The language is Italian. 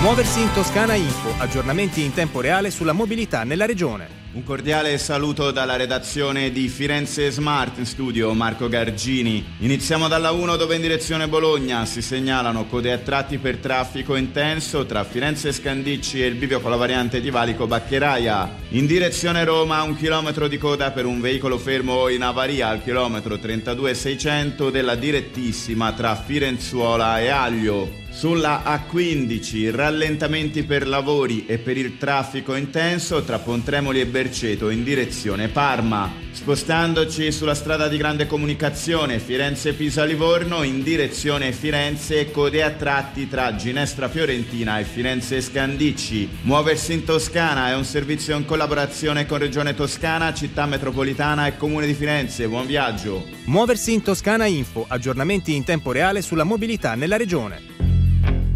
Muoversi in Toscana Info, aggiornamenti in tempo reale sulla mobilità nella regione. Un cordiale saluto dalla redazione di Firenze Smart, in studio Marco Gargini. Iniziamo dalla 1 dove in direzione Bologna si segnalano code a tratti per traffico intenso tra Firenze Scandicci e il bivio con la variante di Valico Baccheraia. In direzione Roma 1 chilometro di coda per un veicolo fermo in avaria al chilometro 32,600 della direttissima tra Firenzuola e Aglio. Sulla A15 rallentamenti per lavori e per il traffico intenso tra Pontremoli e Berceto in direzione Parma. Spostandoci sulla strada di grande comunicazione Firenze-Pisa-Livorno in direzione Firenze, code a tratti tra Ginestra Fiorentina e Firenze Scandicci. Muoversi in Toscana è un servizio in collaborazione con Regione Toscana, Città Metropolitana e Comune di Firenze. Buon viaggio. Muoversi in Toscana Info, aggiornamenti in tempo reale sulla mobilità nella regione.